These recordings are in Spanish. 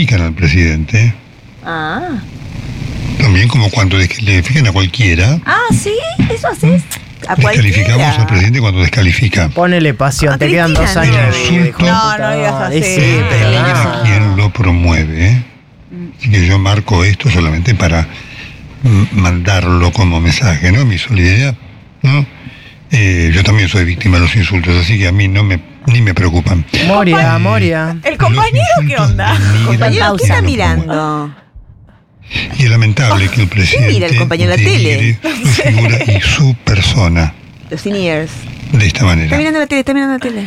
descalifican al presidente. Ah. También como cuando descalifican a cualquiera. Ah, ¿sí? ¿Eso haces? A Descalificamos cualquiera. al presidente cuando descalifica. Ponele pasión, A te quedan 2 Cristina, años. no. de hijo de No, puta. no digas así. Sí, pero Mira nada. quién lo promueve, ¿eh? Así que yo marco esto solamente para mandarlo como mensaje, ¿no? Mi solidaridad, ¿no? Yo también soy víctima de los insultos, así que a mí ni me preocupan. Moria. ¿El compañero qué onda? Compañero, ¿Qué está mirando? Y es lamentable que el presidente mira el compañero de la denigre tele? su figura y su persona Los seniors. de esta manera. Está mirando la tele, está mirando la tele.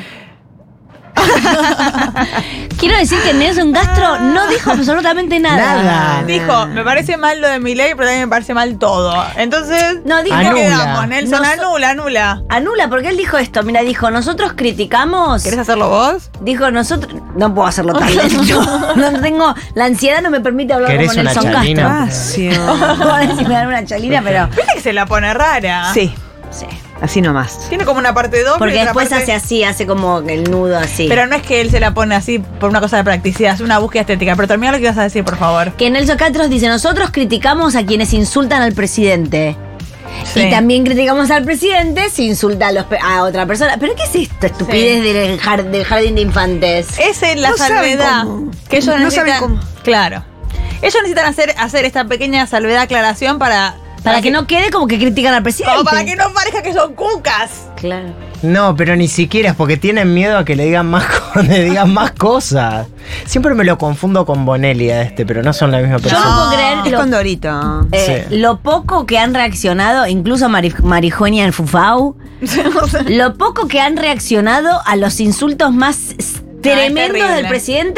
Quiero decir que Nelson Castro no dijo absolutamente nada. Nada. Dijo, me parece mal lo de Milei, pero también me parece mal todo. Entonces, No, dijo Anula. ¿qué quedamos? Nelson, anula. Anula, porque él dijo esto. Mira, dijo, nosotros criticamos. ¿Querés hacerlo vos? Dijo, nosotros. No puedo hacerlo tan lento. No tengo. La ansiedad no me permite hablar ¿Querés como una Nelson chalina? Castro. Ahora sí me dan una chalina, pero. ¿Viste que se la pone rara? Sí, Sí. así nomás. Tiene como una parte doble. Porque y otra después parte- hace así, hace como el nudo así. Pero no es que él se la pone así por una cosa de practicidad, es una búsqueda estética. Pero termina lo que ibas a decir, por favor. Que Nelson Castro dice, nosotros criticamos a quienes insultan al presidente. Sí. Y también criticamos al presidente si insulta a otra persona. ¿Pero qué es esto? Estupidez del jardín de infantes. Esa es la No saben salvedad cómo. que ellos No necesitan. saben cómo. Claro. Ellos necesitan hacer esta pequeña salvedad, aclaración para Para que no quede como que critican al presidente. como para que no parezca que son cucas. Claro. No, pero ni siquiera es porque tienen miedo a que le digan más cosas. Siempre me lo confundo con Bonelli a pero no son la misma Yo persona. no puedo creer Es lo- con Dorito. Sí. Lo poco que han reaccionado, incluso Marijuana en Fufau, lo poco que han reaccionado a los insultos más tremendos terrible. del presidente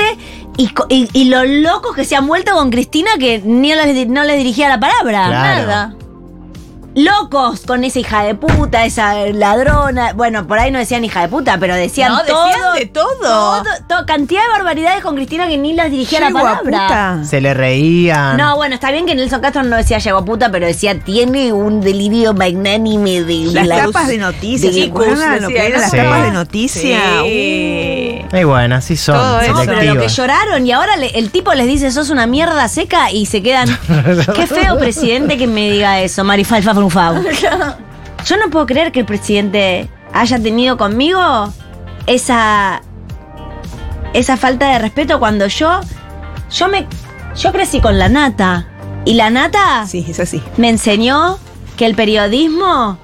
y lo locos que se han vuelto con Cristina que ni no les dirigía la palabra. Claro. Nada. Locos con esa hija de puta, esa ladrona. Bueno, por ahí no decían hija de puta, pero decían No, todo. decían de todo. Cantidad de barbaridades con Cristina que ni las dirigía la Llegó a palabra. puta. Se le reían. No, bueno, está bien que Nelson Castro no decía llegó a puta, pero decía tiene un delirio magnánime de Las la- tapas de noticias, de ¿se acuerdan Gus, lo decía, que eran las sí. tapas de noticias? Sí. Y bueno, así son. Todo eso. No, pero lo que selectivas. lloraron y ahora el tipo les dice sos una mierda seca y se quedan. Qué feo presidente que me diga eso, Marifalfa Frufau. Yo no puedo creer que el presidente haya tenido conmigo esa falta de respeto cuando yo crecí con la nata y la nata Sí, es así. me enseñó que el periodismo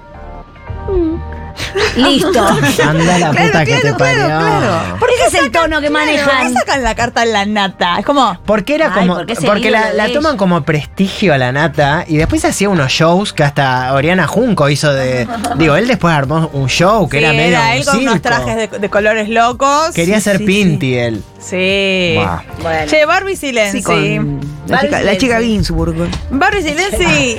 listo. Anda la puta que te parió. ¿Por qué es el tono que ¿Por qué manejan? sacan la carta en la nata? Es como. Porque era Ay, como. ¿por qué ese Porque ídolo la de toman ella? como prestigio a la nata y después hacía unos shows que hasta Oriana Junco hizo de. Digo, él después armó un show que Sí, era medio. era un él con unos circo. trajes de colores locos. Quería ser sí, Pinti él. Sí. Buah. Bueno. Che, Barbie Silenzi. Sí, con Barbie la chica Silenzi. Ginsburg. Barbie Silenzi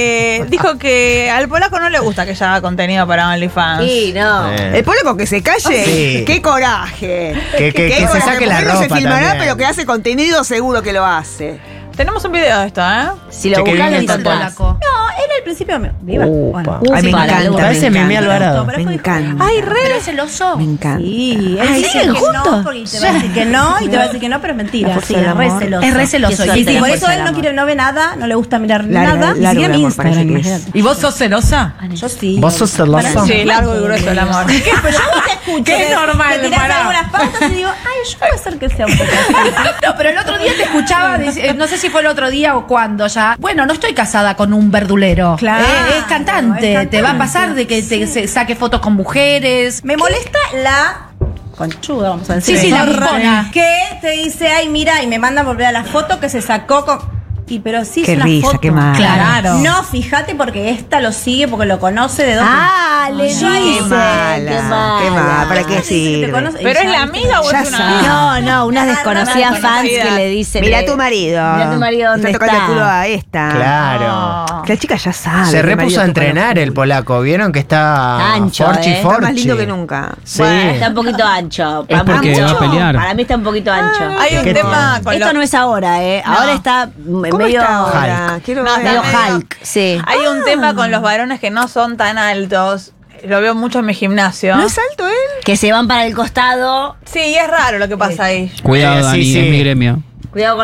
dijo que al polaco no le gusta que ya haga contenido para OnlyFans. Sí, no. El polaco que se calle, Sí. qué coraje. Que Qué se coraje, saque la porque no ropa se filmará, también. pero que hace contenido seguro que lo hace. Tenemos un video de esto, ¿eh? Si lo Che, qué buscas, lo bien está encontrás. No, él al principio me iba. Upa. Ay, me para, encanta. Parece me Mimi encanta. Alvarado. Pero Me fue- encanta. Ay, re. Pero es celoso. Me encanta. Sí, él Ay, dice ¿siguen que juntos? no, porque te va a decir que no y te va a decir que no, pero es mentira. La fuerza Sí, del es re amor. celoso. Es re celoso. Y Y si la por fuerza eso del él no amor. quiere, no ve nada, no le gusta mirar Larga, nada, y largo sigue el mi amor, parece Instagram. que es. imagínate. ¿Y vos sos celosa? Yo sí. ¿Vos sos celosa? Sí, largo y grueso el amor. ¿Qué? Pero yo te escucho. Qué normal, Te tirás pará. algunas pautas y digo, ay, yo puedo hacer que sea un poco así. No, pero el otro día te escuchaba, no sé si fue el otro día o cuándo ya. Bueno, no estoy casada con un verdulero. Claro, Es cantante. es cantante, Te va a pasar de que se saque fotos con mujeres. Me molesta la conchuda, vamos a decir. Sí, sí, la Zorra, bufona. que te dice, ay, mira, y me manda a volver a la foto que se sacó con... Y pero sí Qué es una risa, foto. qué mal. Claro. No, fíjate porque esta lo sigue, porque lo conoce de dos. Ah, le Yo dice. Qué mala. Qué mala. ¿Para qué Te sirve? conoce- ¿Pero es ya, la amiga o Ya es una sabe. No, no, unas desconocidas una fans desconocida. que le dicen. Mira a tu marido. Mira a tu marido dónde Está tocando el culo está. a esta. Claro. Que la chica ya sabe. Se que el repuso marido a toca entrenar los el culos. polaco. ¿Vieron que está Ancho, forchi Está Está más forchi? lindo que nunca. Sí. Bueno, Está un poquito ancho. Es porque Para va a mucho. pelear. Para mí está un poquito ancho. Hay un ¿Qué tema con Esto los- no es ahora, ¿eh? No. Ahora está ¿Cómo medio. está ahora? Hulk. Quiero No, ver. Medio Está medio- Hulk, sí. Hay un tema con los varones que no son tan altos. Lo veo mucho en mi gimnasio. ¿No es alto él? Que se van para el costado. Sí, es raro lo que pasa ahí. Cuidado, Sí, Dani, sí. es mi gremio. Cuidado con